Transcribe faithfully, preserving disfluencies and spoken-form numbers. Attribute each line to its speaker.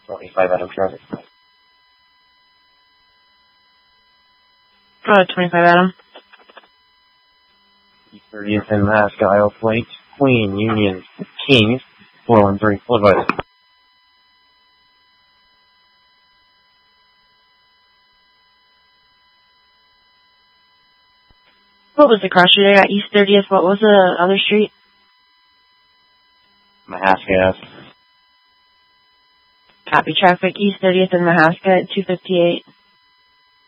Speaker 1: twenty-five Adam traffic.
Speaker 2: Uh, twenty-five Adam.
Speaker 1: East thirtieth and Mask, Isle Flight, Queen, Union, King, four one three, full advice.
Speaker 2: What was the cross street? I got East thirtieth. What was the other street?
Speaker 1: Mahaska.
Speaker 2: Copy traffic, East thirtieth and Mahaska at two fifty-eight.